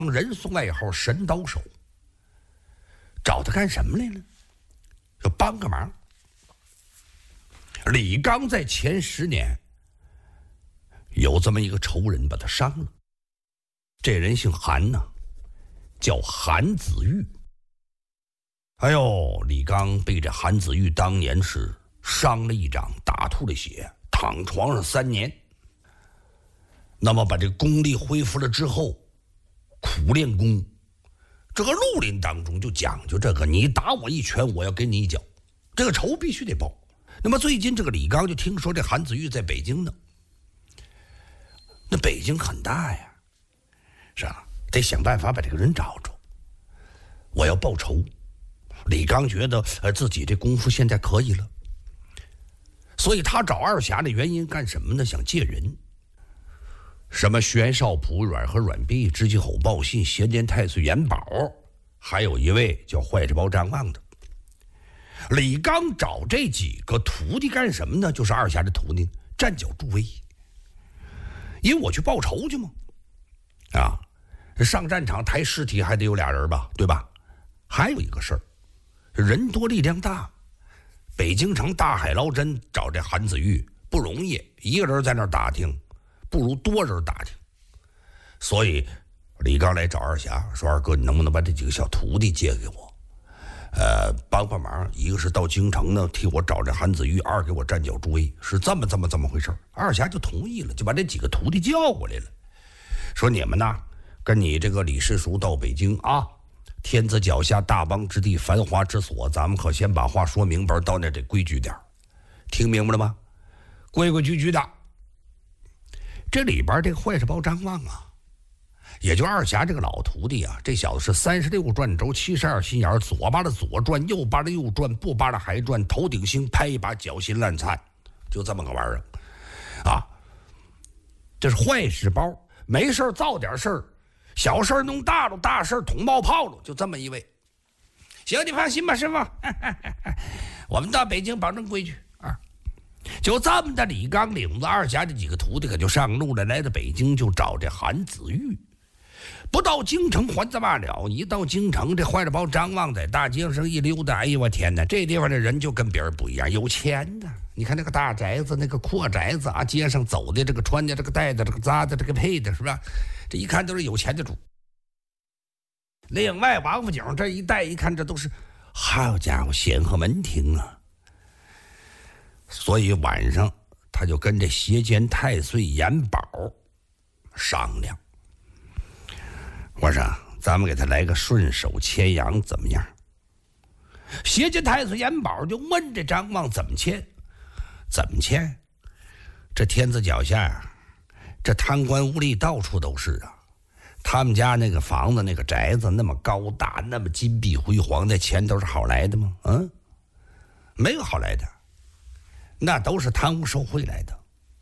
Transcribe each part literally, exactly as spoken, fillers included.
人送外号神刀手。找他干什么来了？就帮个忙。李刚在前十年有这么一个仇人把他伤了，这人姓韩呢、啊，叫韩子玉。哎呦，李刚被这韩子玉当年是伤了一掌，打吐了血，躺床上三年。那么把这功力恢复了之后，苦练功。这个绿林当中就讲究这个，你打我一拳，我要给你一脚，这个仇必须得报。那么最近这个李刚就听说这韩子玉在北京呢，那北京很大呀，是吧？得想办法把这个人找着，我要报仇。李刚觉得呃自己这功夫现在可以了，所以他找二侠的原因干什么呢？想借人。什么袁绍普、阮和阮弼、知机吼报信、咸监太岁严宝，还有一位叫坏纸包张望的。李刚找这几个徒弟干什么呢？就是二侠的徒弟站脚助威，因为我去报仇去嘛。啊，上战场抬尸体还得有俩人吧，对吧？还有一个事儿，人多力量大，北京城大海捞针找这韩子玉不容易，一个人在那儿打听不如多人打听。所以李刚来找二侠说，二哥你能不能把这几个小徒弟借给我，呃，帮帮忙。一个是到京城呢替我找这韩子玉，二给我站脚助威，是这么这么这么回事。二侠就同意了，就把这几个徒弟叫过来了，说你们呢跟你这个李世叔到北京啊，天子脚下大邦之地，繁华之所，咱们可先把话说明白，到那得规矩点，听明白了吗？规规矩矩的。这里边这个坏事包张望啊，也就二侠这个老徒弟啊，这小子是三十六个转轴，七十二心眼，左巴的左转，右巴的右转，不巴的还转，头顶星拍一把，脚心烂灿，就这么个玩意儿啊。这是坏事包，没事造点事儿，小事弄大了，大事捅冒泡了，就这么一位。行，你放心吧，师傅，我们到北京保证规矩啊。就这么的，李刚领着二侠这几个徒弟可就上路了，来到北京就找这韩子玉。不到京城还这罢了，一到京城，这坏了包张望在大街上一溜达，哎呦我天哪，这地方的人就跟别人不一样，有钱的。你看那个大宅子，那个阔宅子啊，街上走的这个穿的这个戴的这个扎的这个配的，是吧？这一看都是有钱的主。另外王府井这一带一看，这都是好家伙显赫门庭啊。所以晚上他就跟这斜监太岁严宝商量，我说咱们给他来个顺手牵羊怎么样？斜监太岁严宝就问这张望怎么牵？怎么牵？这天子脚下呀、啊，这贪官污吏到处都是啊。他们家那个房子那个宅子那么高大，那么金碧辉煌，那钱都是好来的吗？嗯，没有好来的，那都是贪污受贿来的。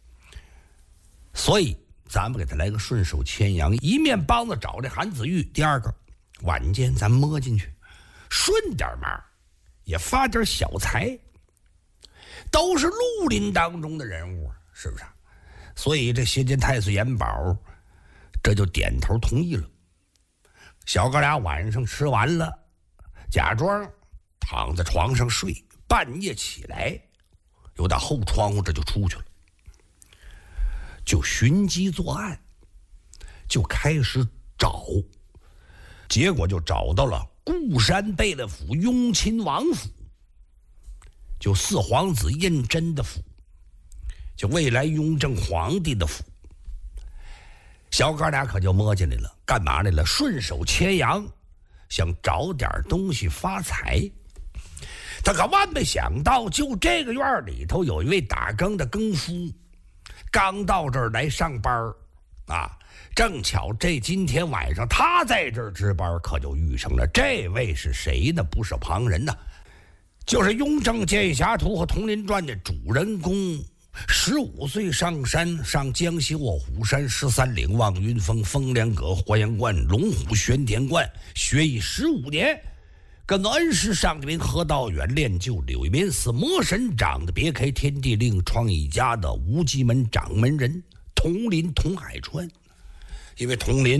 所以咱们给他来个顺手牵羊，一面帮着找这韩子玉，第二个晚间咱摸进去顺点忙，也发点小财，都是绿林当中的人物，是不是？所以这斜监太岁严宝这就点头同意了。小哥俩晚上吃完了，假装躺在床上睡，半夜起来由打后窗户这就出去了，就寻机作案，就开始找，结果就找到了固山贝勒府雍亲王府，就四皇子胤禛的府，就未来雍正皇帝的府。小哥俩可就摸进来了，干嘛来了？顺手牵羊，想找点东西发财。他可万没想到，就这个院里头有一位打更的更夫，刚到这儿来上班啊，正巧这今天晚上他在这儿值班，可就遇上了。这位是谁呢？不是旁人呢，就是《雍正剑侠图》和《铜林传》的主人公。十五岁上山，上江西卧虎山，十三岭望云峰，风凉阁、火焰观、龙虎玄天观，学艺十五年，跟恩师上边何道远练就柳一边寺魔神掌的别开天地令创一家的无极门掌门人铜林铜海川。因为铜林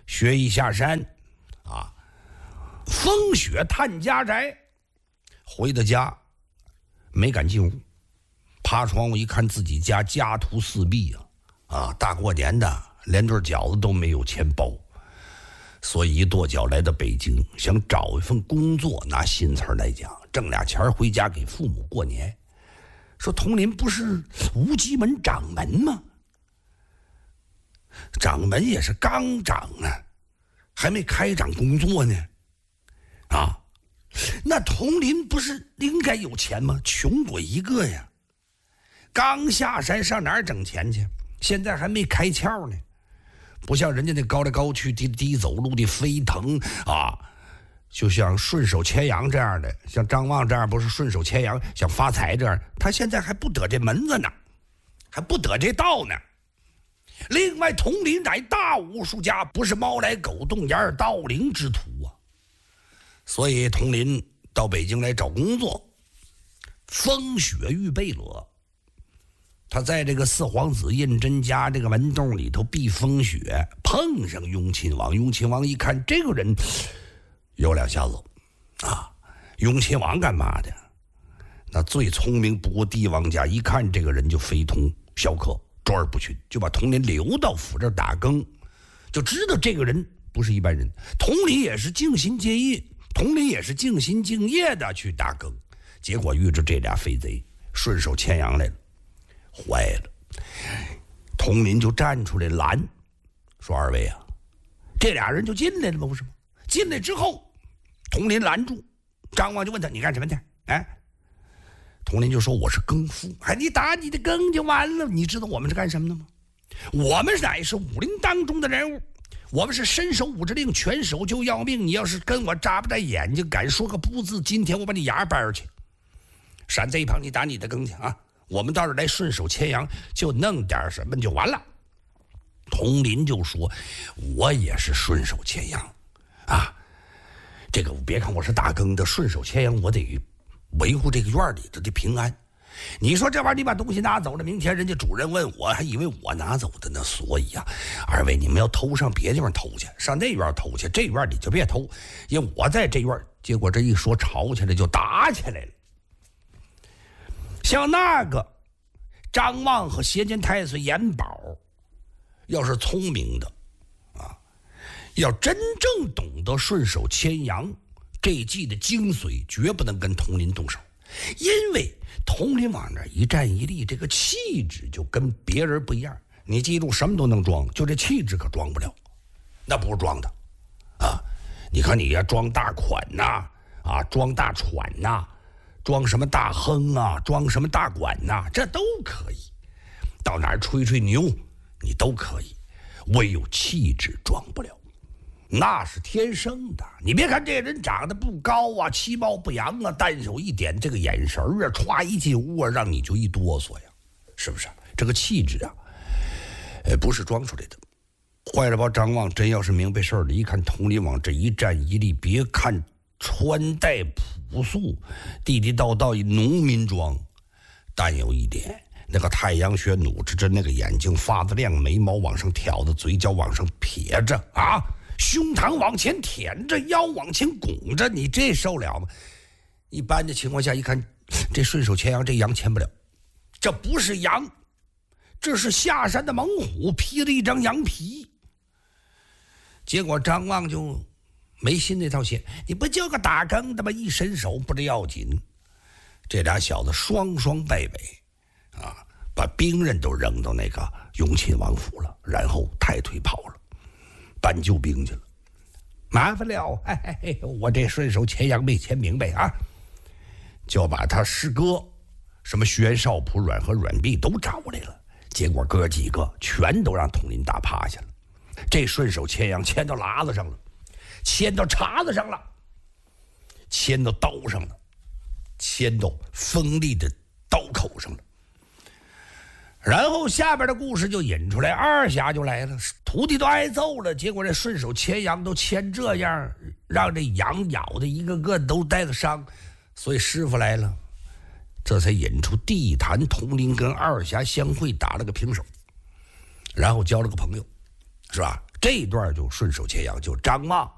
学艺下山，啊，风雪探家宅。回到家，没敢进屋，爬窗户一看，自己家家徒四壁啊！啊，大过年的，连顿饺子都没有钱包，所以一跺脚来到北京，想找一份工作。拿新词来讲，挣俩钱回家给父母过年。说佟林不是无极门掌门吗？掌门也是刚掌啊，还没开掌工作呢。啊，那佟林不是应该有钱吗？穷鬼一个呀！刚下山上哪儿整钱去？现在还没开窍呢，不像人家那高来高去、低低走路的飞腾啊，就像顺手牵羊这样的，像张望这样不是顺手牵羊想发财这样，他现在还不得这门子呢，还不得这道呢。另外，佟林乃大武术家，不是猫来狗洞眼盗灵之徒啊。所以佟林到北京来找工作，风雪欲被勒。他在这个四皇子胤禛家这个门洞里头避风雪，碰上雍亲王。雍亲王一看这个人有两下子啊，雍亲王干嘛的？那最聪明不过帝王家，一看这个人就非同小可，卓尔不群，就把佟林留到府这打更，就知道这个人不是一般人。佟林也是尽心尽业，佟林也是尽心尽业的去打更，结果遇着这俩飞贼，顺手牵羊来了。坏了，佟林就站出来拦，说：“二位啊，这俩人就进来了吗？不是吗？进来之后，佟林拦住张望，就问他：你干什么的？哎，佟林就说：我是更夫。哎，你打你的更就完了。你知道我们是干什么的吗？我们乃是武林当中的人物，我们是伸手五指令，拳手就要命。你要是跟我眨巴着眼睛，敢说个不字，今天我把你牙掰去。闪在一旁，你打你的更去啊！我们倒是来顺手牵羊，就弄点什么就完了。”佟林就说：“我也是顺手牵羊啊，这个别看我是打更的，顺手牵羊，我得维护这个院里头的平安。你说这玩意儿，你把东西拿走了，明天人家主人问我，还以为我拿走的呢。所以啊，二位你们要偷上别地方偷去，上那院偷去，这院里就别偷，因为我在这院。”结果这一说，吵起来就打起来了。像那个张望和协监太岁严宝，要是聪明的啊，要真正懂得顺手牵羊这一计的精髓，绝不能跟佟林动手，因为佟林往那一站一立，这个气质就跟别人不一样。你记住，什么都能装，就这气质可装不了，那不是装的啊！你看你呀，装大款呐，啊，装大喘呐。装什么大亨啊，装什么大管呐、啊，这都可以。到哪儿吹吹牛，你都可以，唯有气质装不了，那是天生的。你别看这人长得不高啊，其貌不扬啊，但有一点这个眼神啊，歘一进屋啊，让你就一哆嗦呀，是不是？这个气质啊，呃，不是装出来的。坏了吧，张望真要是明白事儿了，一看佟林往这一站一立，别看穿戴朴素，地地道道一农民装，但有一点，那个太阳穴努着着，那个眼睛发子亮，眉毛往上挑的，嘴角往上撇着啊，胸膛往前舔着，腰往前拱着，你这受了吗？一般的情况下一看，这顺手牵羊，这羊牵不了，这不是羊，这是下山的猛虎披了一张羊皮。结果张望就没信那套鞋，你不就个打更的吗？一伸手不得要紧，这俩小子双双败北啊，把兵刃都扔到那个雍亲王府了，然后抬腿跑了，搬救兵去了。麻烦了，哎哎哎，我这顺手牵羊没牵明白啊，就把他师哥什么袁绍普、阮和阮弼都找来了，结果哥几个全都让佟林打趴下了。这顺手牵羊牵到喇子上了，牵到叉子上了，牵到刀上了，牵到锋利的刀口上了。然后下边的故事就引出来，二侠就来了，徒弟都挨揍了，结果这顺手牵羊都牵这样，让这羊咬的一个个都带了伤，所以师傅来了，这才引出地坛佟林跟二侠相会，打了个平手，然后交了个朋友，是吧？ 这一段就顺手牵羊，就张骂